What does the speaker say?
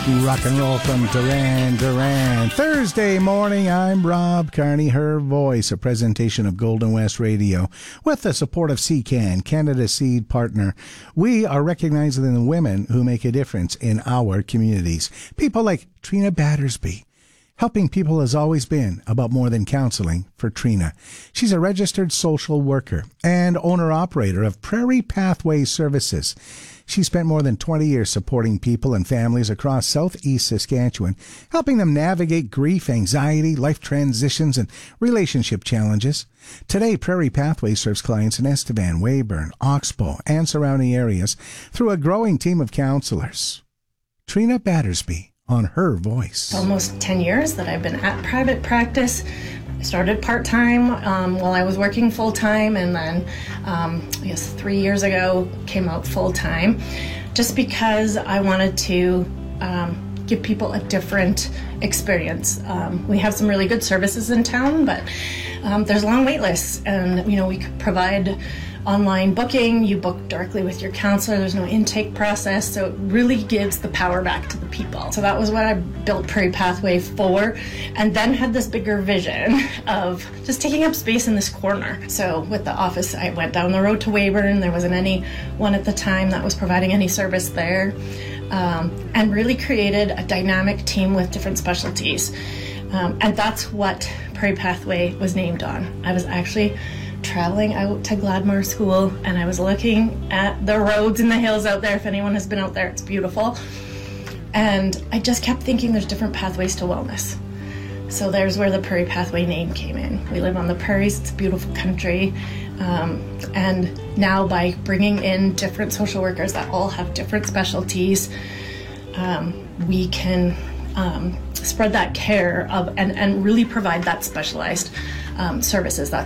Rock and roll from Duran Duran. Thursday morning, I'm Rob Carney, Her Voice, a presentation of Golden West Radio with the support of CCAN, Canada's seed partner. We are recognizing the women who make a difference in our communities. People like Trina Battersby. Helping people has always been about more than counseling for Trina. She's a registered social worker and owner-operator of Prairie Pathway Services. She spent more than 20 years supporting people and families across southeast Saskatchewan, helping them navigate grief, anxiety, life transitions, and relationship challenges. Today, Prairie Pathway serves clients in Estevan, Weyburn, Oxbow, and surrounding areas through a growing team of counselors. Trina Battersby on Her Voice. Almost 10 years that I've been at private practice. I started part-time while I was working full-time, and then I guess 3 years ago came out full-time just because I wanted to give people a different experience. We have some really good services in town, but there's long wait lists, and we could provide online booking. You book directly with your counselor. There's no intake process, so it really gives the power back to the people. So that was what I built Prairie Pathway for, and then had this bigger vision of just taking up space in this corner. So with the office, I went down the road to Weyburn. There wasn't anyone at the time that was providing any service there, and really created a dynamic team with different specialties. And that's what Prairie Pathway was named on. I was actually traveling out to Gladmore School, and I was looking at the roads and the hills out there. If anyone has been out there, it's beautiful. And I just kept thinking there's different pathways to wellness. So there's where the Prairie Pathway name came in. We live on the prairies, it's a beautiful country. And now by bringing in different social workers that all have different specialties, we can spread that care of and really provide that specialized services. That's